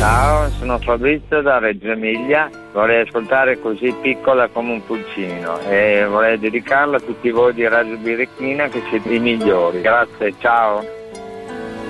Ciao, sono Fabrizio da Reggio Emilia, vorrei ascoltare Così piccola come un pulcino e vorrei dedicarla a tutti voi di Radio Birichina che siete i migliori. Grazie, ciao.